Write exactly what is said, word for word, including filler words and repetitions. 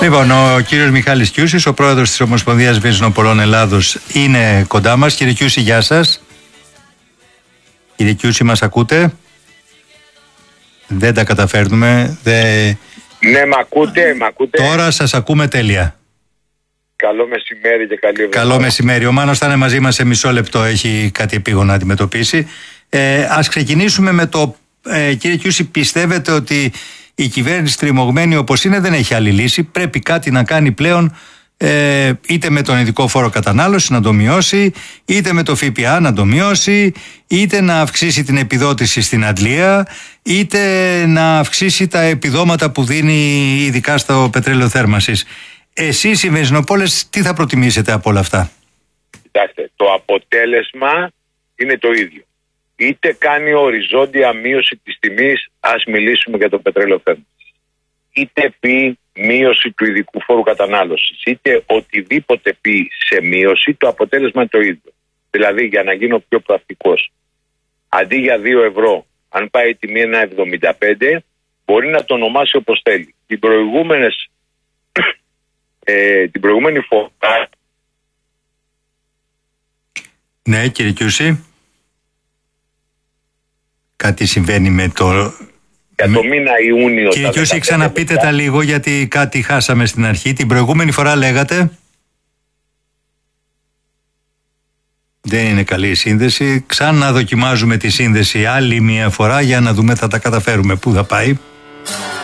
Λοιπόν, ο κύριος Μιχάλης Κιούσης, ο πρόεδρος της Ομοσπονδίας Βενζινοπολών Ελλάδος, είναι κοντά μας. Κύριε Κιούση, γεια σας. Κύριε Κιούση, μας ακούτε? Δεν τα καταφέρνουμε. Δε... Ναι, μ' ακούτε, μ' ακούτε. Τώρα σας ακούμε τέλεια. Καλό μεσημέρι και καλή εβδομάδα. Καλό μεσημέρι. Ο Μάνος θα είναι μαζί μας σε μισό λεπτό. Έχει κάτι επίγον να αντιμετωπίσει. Ε, ας ξεκινήσουμε με το... Ε, κύριε Κιούση, πιστεύετε ότι η κυβέρνηση τριμωγμένη όπως είναι δεν έχει άλλη λύση? Πρέπει κάτι να κάνει πλέον, ε, είτε με τον ειδικό φόρο κατανάλωση να το μειώσει, είτε με το ΦΠΑ να το μειώσει, είτε να αυξήσει την επιδότηση στην αντλία, είτε να αυξήσει τα επιδόματα που δίνει ειδικά στο πετρέλαιο θέρμανσης. Εσείς οι βενζινοπόλες τι θα προτιμήσετε από όλα αυτά? Κοιτάξτε, το αποτέλεσμα είναι το ίδιο. Είτε κάνει οριζόντια μείωση της τιμής, ας μιλήσουμε για το πετρέλαιο θέρμανσης, είτε πει μείωση του ειδικού φόρου κατανάλωσης, είτε οτιδήποτε πει σε μείωση, το αποτέλεσμα είναι το ίδιο. Δηλαδή, για να γίνω πιο πρακτικός, αντί για δύο ευρώ, αν πάει η τιμή ένα εβδομήντα πέντε, μπορεί να το ονομάσει όπως θέλει. Την, προηγούμενες, ε, την προηγούμενη φορά... Ναι, κύριε Κιούση. Κάτι συμβαίνει με το... Για το μήνα Ιούνιο... Κύριε Κιούση, ξαναπείτε τα λίγο, γιατί κάτι χάσαμε στην αρχή. Την προηγούμενη φορά λέγατε... Δεν είναι καλή η σύνδεση. Ξανά δοκιμάζουμε τη σύνδεση άλλη μια φορά για να δούμε θα τα καταφέρουμε. Πού θα πάει?